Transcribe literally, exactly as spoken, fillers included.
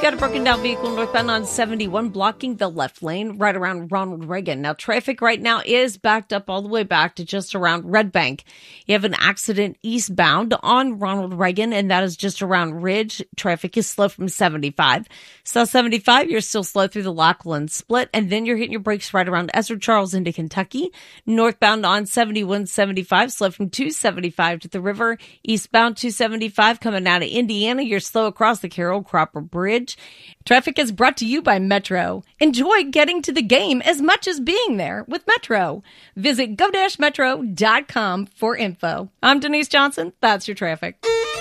got a broken down vehicle northbound on seventy-one blocking the left lane right around Ronald Reagan. Now, traffic right now is backed up all the way back to just around Red Bank. You have an accident eastbound on Ronald Reagan, and that is just around Ridge. Traffic is slow from seventy-five. South seventy-five, you're still slow through the Lachlan split, and then you're hitting your brakes right around Ezra Charles into Kentucky. Northbound on seventy-one seventy-five, slow from two seventy-five to the river. Eastbound two seventy-five coming out of Indiana, you're slow across the Carroll Cropper Bridge. Traffic is brought to you by Metro. Enjoy getting to the game as much as being there with Metro. Visit go dash metro dot com for info. I'm Denise Johnson. That's your traffic.